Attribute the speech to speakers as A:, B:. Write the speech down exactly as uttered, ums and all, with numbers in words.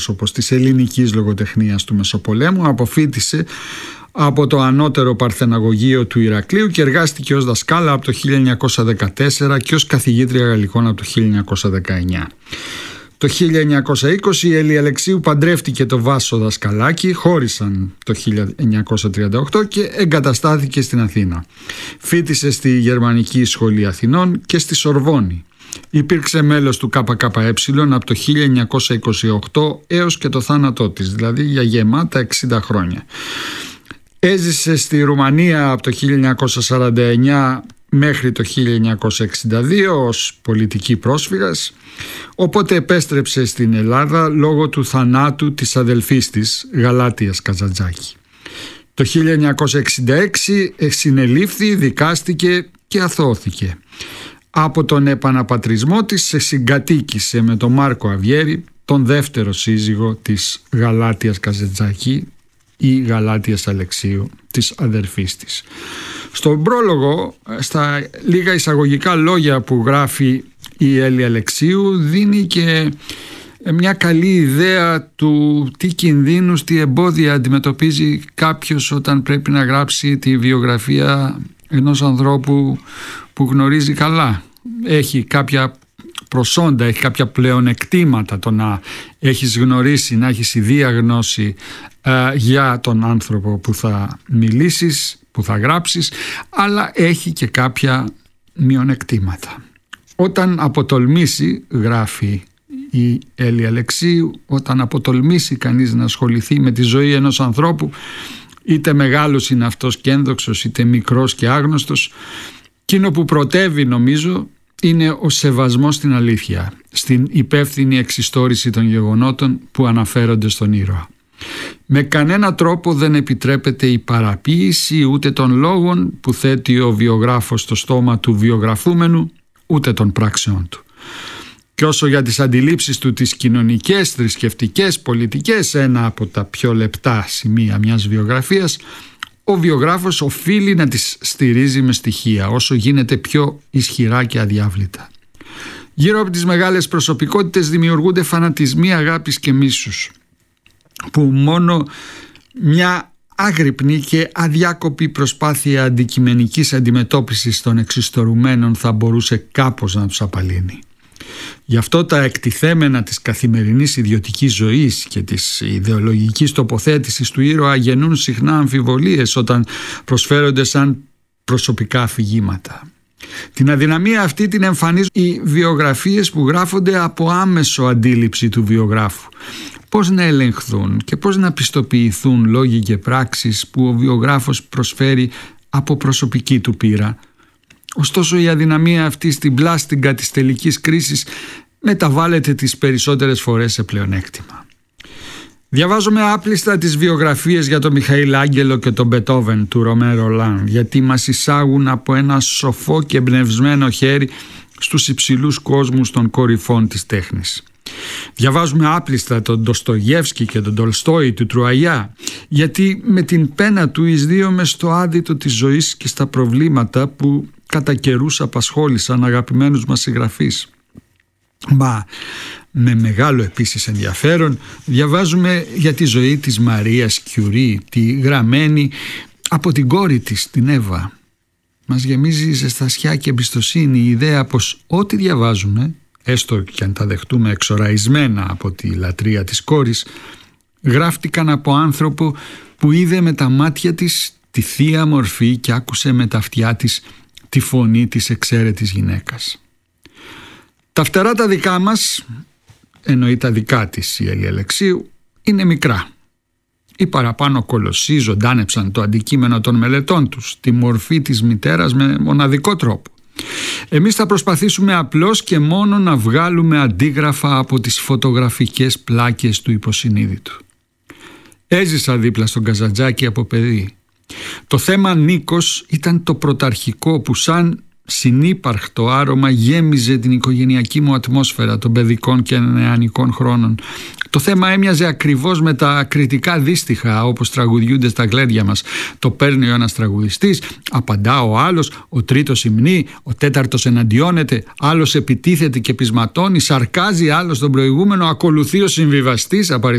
A: όπως της ελληνικής λογοτεχνίας του Μεσοπολέμου. Αποφοίτησε από το ανώτερο παρθεναγωγείο του Ηρακλείου και εργάστηκε ως δασκάλα από το χίλια εννιακόσια δεκατέσσερα και ως καθηγήτρια γαλλικών από το χίλια εννιακόσια δεκαεννιά. Το χίλια εννιακόσια είκοσι η Έλλη Αλεξίου παντρεύτηκε το Βάσο Δασκαλάκη, χώρισαν το χίλια εννιακόσια τριάντα οκτώ και εγκαταστάθηκε στην Αθήνα. Φοίτησε στη Γερμανική Σχολή Αθηνών και στη Σορβόνη. Υπήρξε μέλος του ΚΚΕ από το χίλια εννιακόσια είκοσι οκτώ έως και το θάνατό της, δηλαδή για γεμάτα εξήντα χρόνια. Έζησε στη Ρουμανία από το χίλια εννιακόσια σαράντα εννιά μέχρι το χίλια εννιακόσια εξήντα δύο ως πολιτική πρόσφυγας, οπότε επέστρεψε στην Ελλάδα λόγω του θανάτου της αδελφής της, Γαλάτειας Καζαντζάκη. Το χίλια εννιακόσια εξήντα έξι συνελήφθη, δικάστηκε και αθώθηκε. Από τον επαναπατρισμό της σε συγκατοίκησε με τον Μάρκο Αβιέρη, τον δεύτερο σύζυγο της Γαλάτειας Καζαντζάκη ή Γαλάτειας Αλεξίου, της αδερφής της. Στον πρόλογο, στα λίγα εισαγωγικά λόγια που γράφει η Έλλη Αλεξίου, δίνει και μια καλή ιδέα του τι κινδύνους, τι εμπόδια αντιμετωπίζει κάποιος όταν πρέπει να γράψει τη βιογραφία ενός ανθρώπου που γνωρίζει καλά. Έχει κάποια προσόντα, έχει κάποια πλεονεκτήματα το να έχεις γνωρίσει, να έχεις ιδία γνώση ε, για τον άνθρωπο που θα μιλήσεις, που θα γράψεις, αλλά έχει και κάποια μειονεκτήματα. Όταν αποτολμήσει, γράφει η Έλλη Αλεξίου, όταν αποτολμήσει κανείς να ασχοληθεί με τη ζωή ενός ανθρώπου, είτε μεγάλος είναι αυτός και ένδοξος, είτε μικρός και άγνωστος, εκείνο που πρωτεύει νομίζω είναι ο σεβασμός στην αλήθεια, στην υπεύθυνη εξιστόρηση των γεγονότων που αναφέρονται στον ήρωα. Με κανένα τρόπο δεν επιτρέπεται η παραποίηση ούτε των λόγων που θέτει ο βιογράφος στο στόμα του βιογραφούμενου, ούτε των πράξεων του. Και όσο για τις αντιλήψεις του, τις κοινωνικές, θρησκευτικές, πολιτικές, ένα από τα πιο λεπτά σημεία μιας βιογραφίας, ο βιογράφος οφείλει να τις στηρίζει με στοιχεία όσο γίνεται πιο ισχυρά και αδιάβλητα. Γύρω από τις μεγάλες προσωπικότητες δημιουργούνται φανατισμοί αγάπης και μίσους, που μόνο μια άγρυπνη και αδιάκοπη προσπάθεια αντικειμενικής αντιμετώπισης των εξιστορουμένων θα μπορούσε κάπως να τους απαλύνει. Γι' αυτό τα εκτιθέμενα της καθημερινής ιδιωτικής ζωής και της ιδεολογικής τοποθέτησης του ήρωα γεννούν συχνά αμφιβολίες όταν προσφέρονται σαν προσωπικά αφηγήματα. Την αδυναμία αυτή την εμφανίζουν οι βιογραφίες που γράφονται από άμεσο αντίληψη του βιογράφου. Πώς να ελεγχθούν και πώς να πιστοποιηθούν λόγοι και πράξεις που ο βιογράφος προσφέρει από προσωπική του πείρα. Ωστόσο η αδυναμία αυτή στην πλάστιγκα της τελικής κρίσης μεταβάλλεται τις περισσότερες φορές σε πλεονέκτημα. Διαβάζουμε άπλιστα τις βιογραφίες για τον Μιχαήλ Άγγελο και τον Μπετόβεν του Ρωμέ Ρολάν, γιατί μας εισάγουν από ένα σοφό και εμπνευσμένο χέρι στους υψηλούς κόσμους των κορυφών της τέχνης. Διαβάζουμε άπλιστα τον Ντοστογεύσκι και τον Τολστόι του Τρουαγιά, γιατί με την πένα του εισδύομαι στο άδειτο της ζωής και στα προβλήματα που κατά καιρούς απασχόλησαν αγαπημένους μας συγγραφείς. Μα με μεγάλο επίσης ενδιαφέρον διαβάζουμε για τη ζωή της Μαρίας Κιουρί, τη γραμμένη από την κόρη της, την Εύα. Μας γεμίζει ζεστασιά και εμπιστοσύνη η ιδέα πως ό,τι διαβάζουμε, έστω και αν τα δεχτούμε εξοραϊσμένα από τη λατρεία της κόρης, γράφτηκαν από άνθρωπο που είδε με τα μάτια της τη θεία μορφή και άκουσε με τα αυτιά της τη φωνή της εξαίρετης γυναίκας. Τα φτερά τα δικά μας, εννοεί τα δικά της η Έλλη Αλεξίου, είναι μικρά. Οι παραπάνω κολοσσοί ζωντάνεψαν το αντικείμενο των μελετών τους, τη μορφή της μητέρας με μοναδικό τρόπο. Εμείς θα προσπαθήσουμε απλώς και μόνο να βγάλουμε αντίγραφα από τις φωτογραφικές πλάκες του υποσυνείδητου. Έζησα δίπλα στον Καζαντζάκη από παιδί. Το θέμα Νίκος ήταν το πρωταρχικό που σαν συνύπαρκτο άρωμα γέμιζε την οικογενειακή μου ατμόσφαιρα των παιδικών και νεανικών χρόνων. Το θέμα έμοιαζε ακριβώς με τα κριτικά δύστιχα όπως τραγουδιούνται στα γλέντια μας. Το παίρνει ο ένας τραγουδιστής, απαντά ο άλλος, ο τρίτος υμνεί, ο τέταρτος εναντιώνεται, άλλος επιτίθεται και πεισματώνει, σαρκάζει άλλος τον προηγούμενο, ακολουθεί ο συμβιβαστής,